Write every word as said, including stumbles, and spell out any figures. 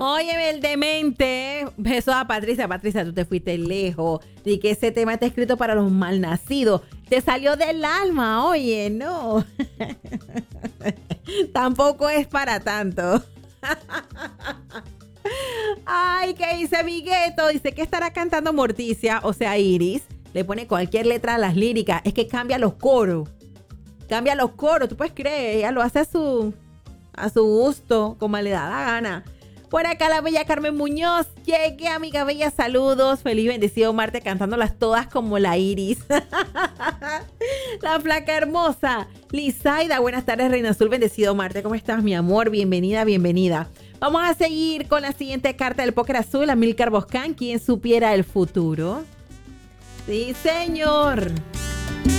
Óyeme, el demente. Besos a Patricia. Patricia, tú te fuiste lejos. Y que ese tema está escrito para los malnacidos. Te salió del alma, oye, no. Tampoco es para tanto. Ay, ¿qué dice Migueto? Dice que estará cantando Morticia, o sea, Iris. Le pone cualquier letra a las líricas. Es que cambia los coros. Cambia los coros. Tú puedes creer, ella lo hace a su, a su gusto, como le da la gana. Por acá la bella Carmen Muñoz. Llegué, amiga bella, saludos. Feliz bendecido martes, cantándolas todas como la Iris. La flaca hermosa. Lizaida, buenas tardes, Reina Azul, bendecido martes. ¿Cómo estás, mi amor? Bienvenida, bienvenida. Vamos a seguir con la siguiente carta del póker azul. Amílcar Boscán, ¿quién supiera el futuro? Sí, señor.